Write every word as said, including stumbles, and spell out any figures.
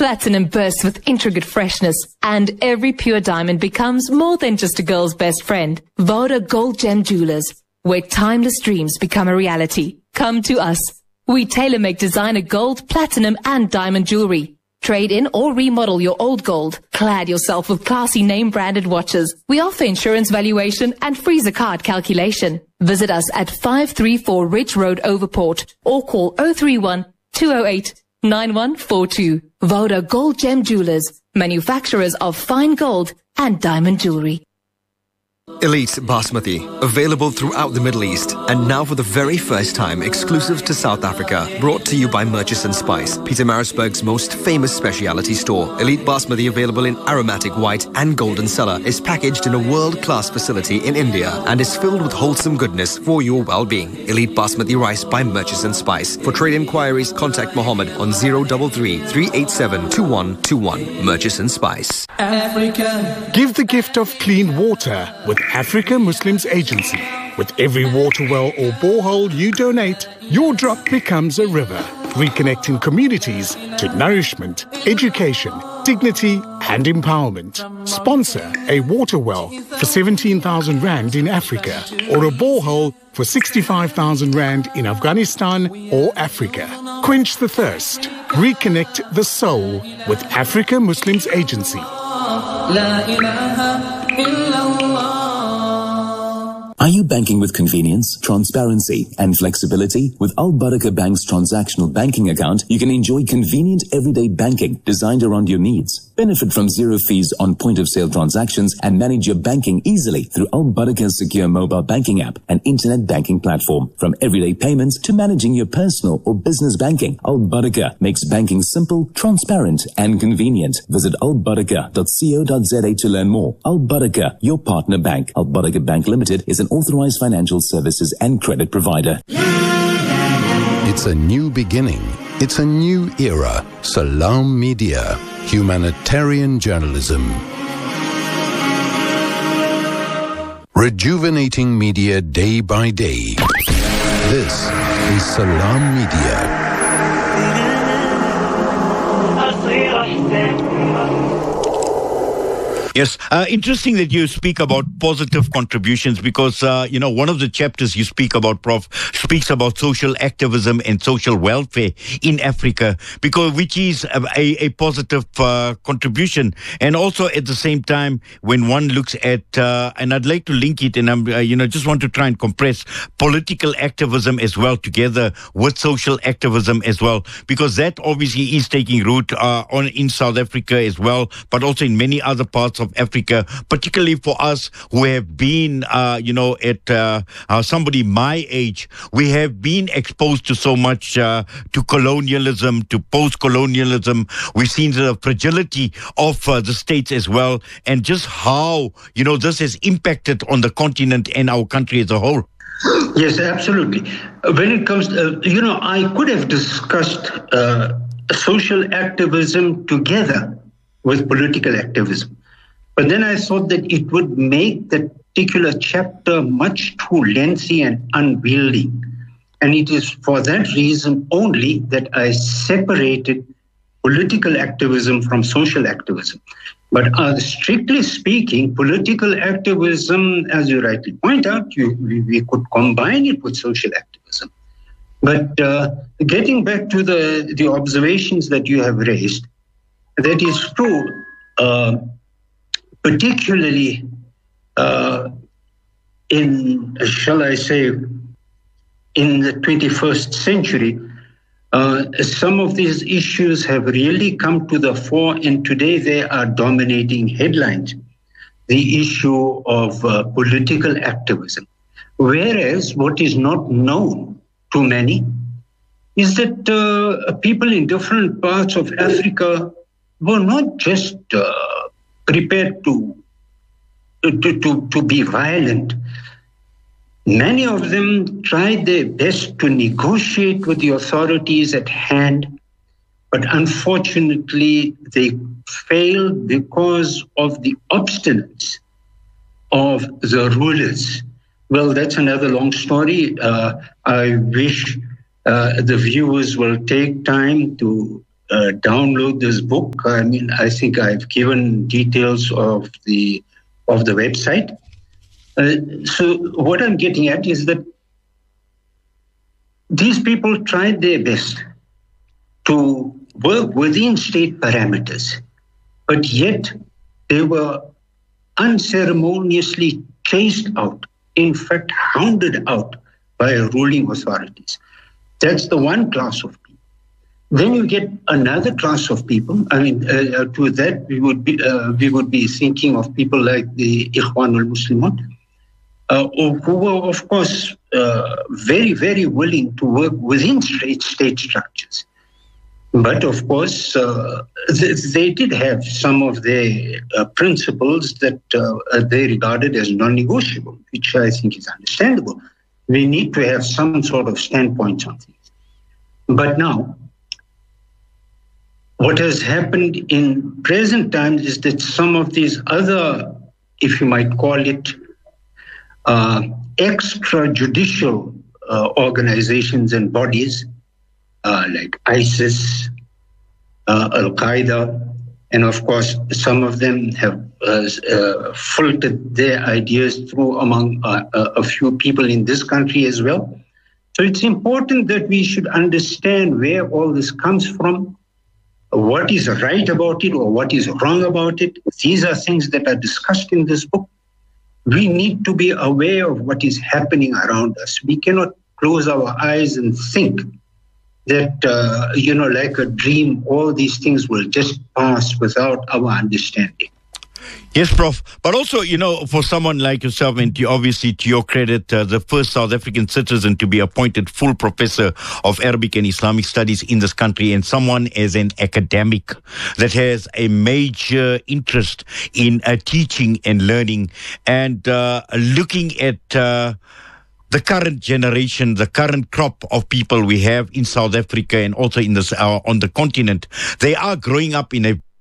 Platinum bursts with intricate freshness, and every pure diamond becomes more than just a girl's best friend. Voda Gold Gem Jewelers, where timeless dreams become a reality. Come to us. We tailor-make designer gold, platinum, and diamond jewelry. Trade in or remodel your old gold. Clad yourself with classy name-branded watches. We offer insurance valuation and freezer card calculation. Visit us at five three four Ridge Road, Overport, or call oh three one, two oh eight, nine one four two. Voda Gold Gem Jewelers, manufacturers of fine gold and diamond jewelry. Elite Basmati, available throughout the Middle East, and now for the very first time exclusive to South Africa. Brought to you by Murchison Spice, Pietermaritzburg's most famous specialty store. Elite Basmati, available in aromatic white and golden cellar, is packaged in a world-class facility in India and is filled with wholesome goodness for your well-being. Elite Basmati rice by Murchison Spice. For trade inquiries, contact Mohammed on zero three three, three eight seven, two one two one. Murchison Spice. Africa. Give the gift of clean water with Africa Muslims Agency. With every water well or borehole you donate, your drop becomes a river, reconnecting communities to nourishment, education, dignity and empowerment. Sponsor a water well for seventeen thousand rand in Africa or a borehole for sixty-five thousand rand in Afghanistan or Africa. Quench the thirst. Reconnect the soul with Africa Muslims Agency. La ilaha illallah. Are you banking with convenience, transparency, and flexibility? With Al Barakah Bank's transactional banking account, you can enjoy convenient everyday banking designed around your needs. Benefit from zero fees on point-of-sale transactions and manage your banking easily through Al Barakah's secure mobile banking app and internet banking platform. From everyday payments to managing your personal or business banking, Al Barakah makes banking simple, transparent, and convenient. Visit al barakah dot co dot za to learn more. Al Barakah, your partner bank. Al Barakah Bank Limited is an authorized financial services and credit provider. It's a new beginning. It's a new era. Salam Media. Humanitarian journalism. Rejuvenating media day by day. This is Salam Media. Yes, uh, interesting that you speak about positive contributions because, uh, you know, one of the chapters you speak about, Prof, speaks about social activism and social welfare in Africa, because which is a, a positive uh, contribution. And also at the same time, when one looks at, uh, and I'd like to link it, and I'm, uh, you know, just want to try and compress political activism as well together with social activism as well, because that obviously is taking root uh, on in South Africa as well, but also in many other parts of Africa, particularly for us who have been, uh, you know, at uh, uh, somebody my age, we have been exposed to so much, uh, to colonialism, to post-colonialism. We've seen the fragility of uh, the states as well, and just how, you know, this has impacted on the continent and our country as a whole. Yes, absolutely. When it comes to, uh, you know, I could have discussed uh, social activism together with political activism. But then I thought that it would make that particular chapter much too lengthy and unwieldy. And it is for that reason only that I separated political activism from social activism. But uh, strictly speaking, political activism, as you rightly point out, you, we, we could combine it with social activism. But uh, getting back to the, the observations that you have raised, that is true. Uh, Particularly uh, in, shall I say, in the twenty-first century, uh, some of these issues have really come to the fore, and today they are dominating headlines. The issue of uh, political activism. Whereas what is not known to many is that uh, people in different parts of Africa were not just uh, prepared to, to, to, to be violent. Many of them tried their best to negotiate with the authorities at hand, but unfortunately they failed because of the obstinance of the rulers. Well, that's another long story. Uh, I wish uh, the viewers will take time to uh, download this book. I mean, I think I've given details of the of the website. Uh, so what I'm getting at is that these people tried their best to work within state parameters, but yet they were unceremoniously chased out, in fact, hounded out by ruling authorities. That's the one class of people. Then you get another class of people. I mean, uh, to that we would be uh, we would be thinking of people like the Ikhwanul Muslimun, uh, who were, of course, uh, very, very willing to work within state state structures. But of course, uh, they, they did have some of their uh, principles that uh, they regarded as non-negotiable, which I think is understandable. We need to have some sort of standpoint on things. But now, what has happened in present times is that some of these other, if you might call it, uh, extrajudicial uh, organizations and bodies, Uh, like ISIS, uh, Al-Qaeda, and of course, some of them have uh, uh, filtered their ideas through among uh, a few people in this country as well. So it's important that we should understand where all this comes from, what is right about it or what is wrong about it. These are things that are discussed in this book. We need to be aware of what is happening around us. We cannot close our eyes and think that, uh, you know, like a dream, all these things will just pass without our understanding. Yes, Professor But also, you know, for someone like yourself, and to, obviously to your credit, uh, the first South African citizen to be appointed full professor of Arabic and Islamic studies in this country, and someone as an academic that has a major interest in uh, teaching and learning and uh, looking at Uh, the current generation, the current crop of people we have in South Africa and also in this uh, on the continent, they are growing up in a